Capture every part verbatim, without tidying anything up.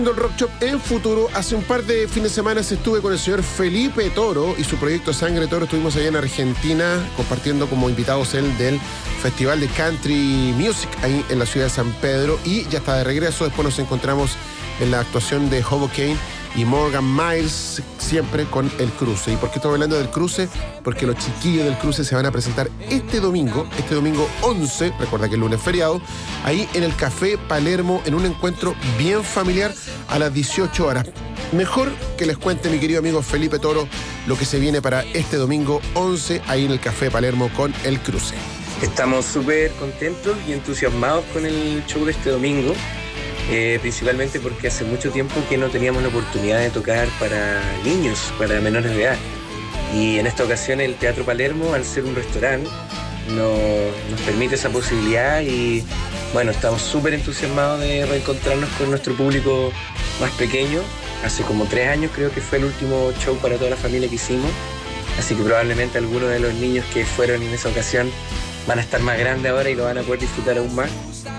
El Rock Shop en Futuro. Hace un par de fines de semana estuve con el señor Felipe Toro y su proyecto Sangre Toro. Estuvimos allá en Argentina compartiendo como invitados él del Festival de Country Music ahí en la ciudad de San Pedro, y ya está de regreso. Después nos encontramos en la actuación de Hoboken y Morgan Miles, siempre con El Cruce. ¿Y por qué estoy hablando del Cruce? Porque los chiquillos del Cruce se van a presentar este domingo, este domingo once, recuerda que el lunes es feriado, ahí en el Café Palermo, en un encuentro bien familiar a las dieciocho horas. Mejor que les cuente mi querido amigo Felipe Toro lo que se viene para este domingo once ahí en el Café Palermo con El Cruce. Estamos súper contentos y entusiasmados con el show de este domingo. Eh, principalmente porque hace mucho tiempo que no teníamos la oportunidad de tocar para niños, para menores de edad. Y en esta ocasión el Teatro Palermo, al ser un restaurante, no, nos permite esa posibilidad y bueno, estamos súper entusiasmados de reencontrarnos con nuestro público más pequeño. Hace como tres años creo que fue el último show para toda la familia que hicimos, así que probablemente algunos de los niños que fueron en esa ocasión van a estar más grandes ahora y lo van a poder disfrutar aún más.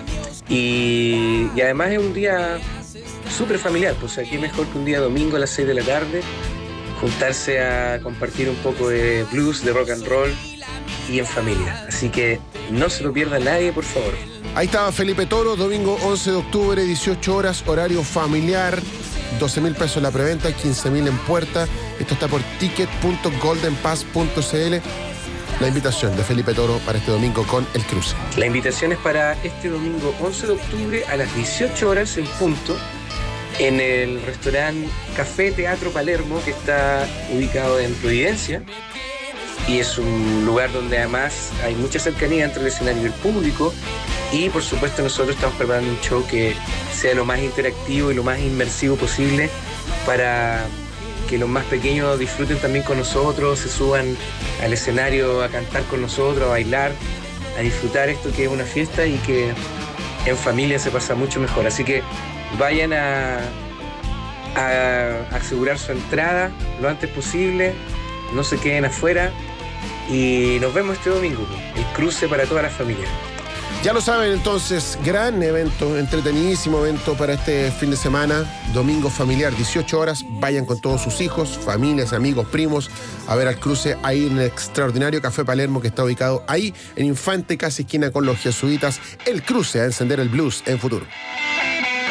Y, y además es un día súper familiar, pues aquí mejor que un día domingo a las seis de la tarde, juntarse a compartir un poco de blues, de rock and roll y en familia. Así que no se lo pierda nadie, por favor. Ahí estaba Felipe Toro, domingo once de octubre, dieciocho horas, horario familiar, doce mil pesos la preventa, quince mil en puerta. Esto está por ticket punto golden pass punto c l. La invitación de Felipe Toro para este domingo con El Cruce. La invitación es para este domingo once de octubre a las dieciocho horas en punto en el restaurante Café Teatro Palermo, que está ubicado en Providencia, y es un lugar donde además hay mucha cercanía entre el escenario y el público, y por supuesto nosotros estamos preparando un show que sea lo más interactivo y lo más inmersivo posible para que los más pequeños disfruten también con nosotros, se suban al escenario a cantar con nosotros, a bailar, a disfrutar esto que es una fiesta y que en familia se pasa mucho mejor. Así que vayan a, a asegurar su entrada lo antes posible, no se queden afuera y nos vemos este domingo, El Cruce para toda la familia. Ya lo saben entonces, gran evento, entretenidísimo evento para este fin de semana, domingo familiar, dieciocho horas, vayan con todos sus hijos, familias, amigos, primos, a ver al Cruce ahí en el extraordinario Café Palermo que está ubicado ahí en Infante, casi esquina con los jesuitas, El Cruce, a encender el blues en Futuro.